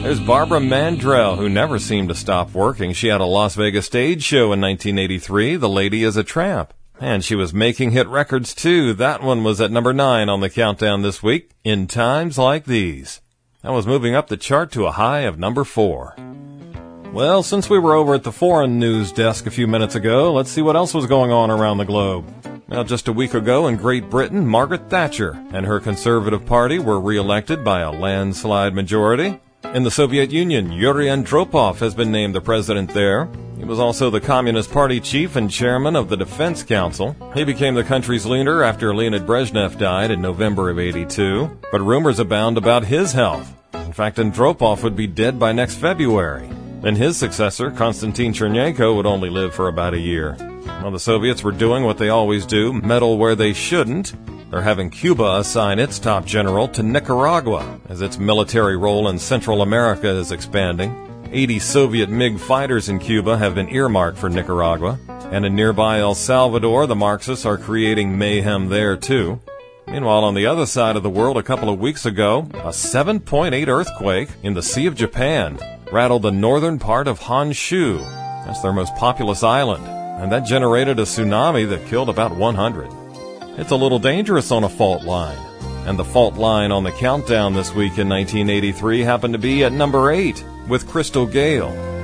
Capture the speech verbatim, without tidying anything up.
There's Barbara Mandrell, who never seemed to stop working. She had a Las Vegas stage show in nineteen eighty-three, The Lady is a Tramp. And she was making hit records, too. That one was at number nine on the countdown this week, In Times Like These. That was moving up the chart to a high of number four. Well, since we were over at the foreign news desk a few minutes ago, let's see what else was going on around the globe. Now, just a week ago in Great Britain, Margaret Thatcher and her Conservative Party were re-elected by a landslide majority. In the Soviet Union, Yuri Andropov has been named the president there. He was also the Communist Party chief and chairman of the Defense Council. He became the country's leader after Leonid Brezhnev died in November of eighty-two. But rumors abound about his health. In fact, Andropov would be dead by next February. Then his successor, Konstantin Chernenko, would only live for about a year. Well, the Soviets were doing what they always do, meddle where they shouldn't. They're having Cuba assign its top general to Nicaragua, as its military role in Central America is expanding. eighty Soviet MiG fighters in Cuba have been earmarked for Nicaragua, and in nearby El Salvador, the Marxists are creating mayhem there, too. Meanwhile, on the other side of the world, a couple of weeks ago, a seven point eight earthquake in the Sea of Japan rattled the northern part of Honshu. That's their most populous island, and that generated a tsunami that killed about one hundred. It's a little dangerous on a fault line. And the fault line on the countdown this week in nineteen eighty-three happened to be at number eight with Crystal Gale.